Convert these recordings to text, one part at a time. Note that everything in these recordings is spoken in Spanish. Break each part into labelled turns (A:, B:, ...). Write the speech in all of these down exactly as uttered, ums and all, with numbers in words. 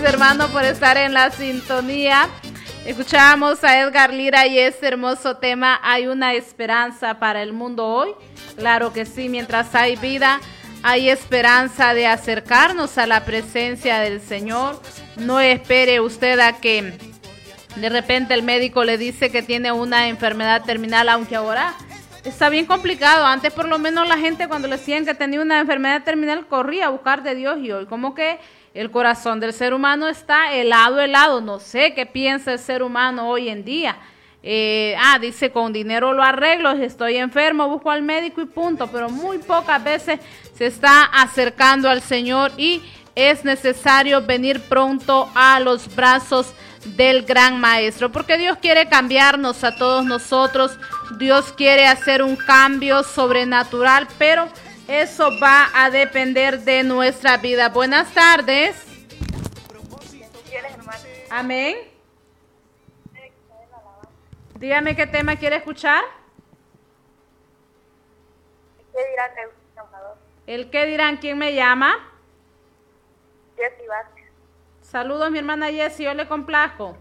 A: Hermano, por estar en la sintonía. Escuchábamos a Edgar Lira y este hermoso tema, ¿hay una esperanza para el mundo hoy? Claro que sí, mientras hay vida, hay esperanza de acercarnos a la presencia del Señor. No espere usted a que de repente el médico le dice que tiene una enfermedad terminal, aunque ahora está bien complicado. Antes por lo menos la gente cuando le decían que tenía una enfermedad terminal corría a buscar de Dios, y hoy como que el corazón del ser humano está helado, helado. No sé qué piensa el ser humano hoy en día. Eh, ah, dice, con dinero lo arreglo, estoy enfermo, busco al médico y punto. Pero muy pocas veces se está acercando al Señor, y es necesario venir pronto a los brazos del gran Maestro, porque Dios quiere cambiarnos a todos nosotros. Dios quiere hacer un cambio sobrenatural, pero eso va a depender de nuestra vida. Buenas tardes. Amén. Dígame qué tema quiere escuchar.
B: ¿Qué dirán el Salvador?
A: ¿El qué dirán? ¿Quién me llama?
B: Jessy Vázquez.
A: Saludos, mi hermana Jessy, yo le complazco.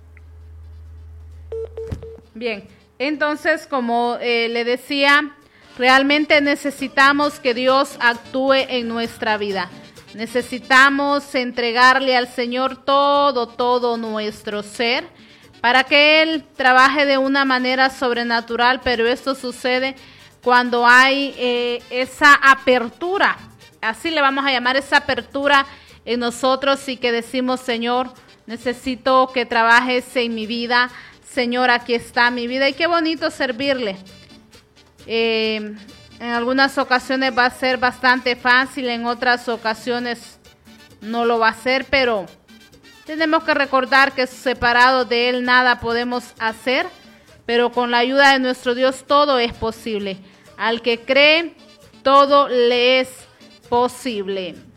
A: Bien, entonces, como eh, le decía, realmente necesitamos que Dios actúe en nuestra vida. Necesitamos entregarle al Señor todo, todo nuestro ser, para que Él trabaje de una manera sobrenatural, pero esto sucede cuando hay eh, esa apertura, así le vamos a llamar, esa apertura en nosotros, y que decimos: Señor, necesito que trabajes en mi vida. Señor, aquí está mi vida. Y qué bonito servirle. Eh, en algunas ocasiones va a ser bastante fácil, en otras ocasiones no lo va a ser, pero tenemos que recordar que separados de Él nada podemos hacer, pero con la ayuda de nuestro Dios todo es posible. Al que cree, todo le es posible.